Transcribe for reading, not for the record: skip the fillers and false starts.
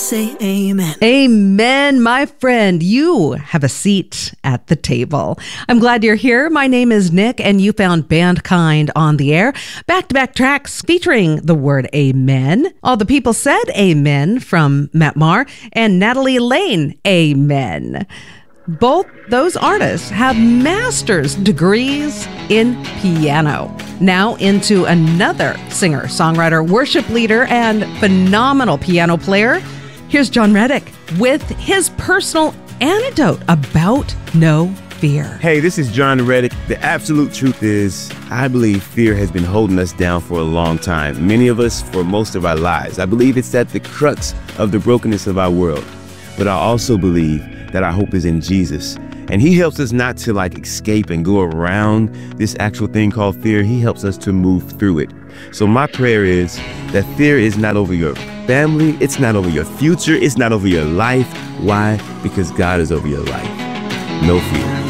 say amen. Amen, my friend. You have a seat at the table. I'm glad you're here. My name is Nick, and you found Bandkind on the air. Back-to-back tracks featuring the word amen. All the people said amen from Matt Maher and Natalie Lane, amen. Both those artists have master's degrees in piano. Now into another singer, songwriter, worship leader, and phenomenal piano player. Here's Jon Reddick with his personal anecdote about no fear. Hey, this is Jon Reddick. The absolute truth is, I believe fear has been holding us down for a long time. Many of us for most of our lives. I believe it's at the crux of the brokenness of our world. But I also believe that our hope is in Jesus. And he helps us not to escape and go around this actual thing called fear. He helps us to move through it. So my prayer is that fear is not over your family. It's not over your future. It's not over your life. Why? Because God is over your life. No fear.